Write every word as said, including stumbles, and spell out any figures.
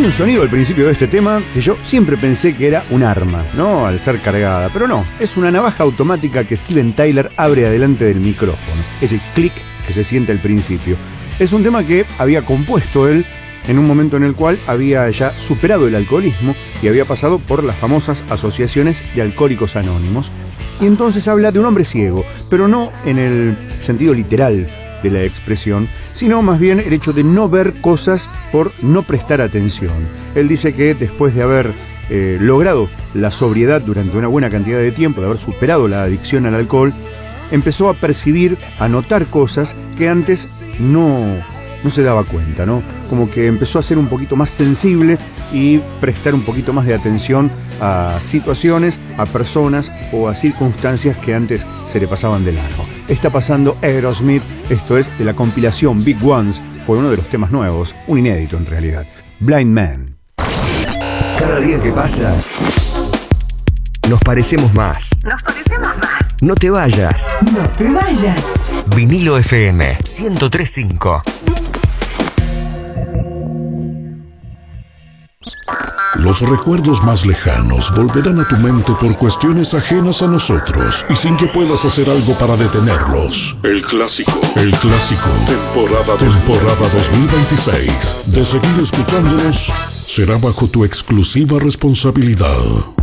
Hay un sonido al principio de este tema que yo siempre pensé que era un arma, ¿no? Al ser cargada, pero no, es una navaja automática que Steven Tyler abre adelante del micrófono. Ese clic que se siente al principio. Es un tema que había compuesto él en un momento en el cual había ya superado el alcoholismo y había pasado por las famosas asociaciones de alcohólicos anónimos. Y entonces habla de un hombre ciego, pero no en el sentido literal de la expresión, sino más bien el hecho de no ver cosas por no prestar atención. Él dice que después de haber eh, logrado la sobriedad durante una buena cantidad de tiempo, de haber superado la adicción al alcohol, empezó a percibir, a notar cosas que antes no, no se daba cuenta, ¿no? Como que empezó a ser un poquito más sensible y prestar un poquito más de atención a situaciones, a personas o a circunstancias que antes se le pasaban de largo. Está pasando Aerosmith, esto es de la compilación Big Ones, fue uno de los temas nuevos, un inédito en realidad, Blind Man. Cada día que pasa, nos parecemos más. Nos parecemos más. No te vayas. No te vayas. Vinilo F M ciento tres punto cinco. Los recuerdos más lejanos volverán a tu mente por cuestiones ajenas a nosotros y sin que puedas hacer algo para detenerlos. El clásico, el clásico, temporada, temporada dos mil veintiséis. De seguir escuchándonos, será bajo tu exclusiva responsabilidad.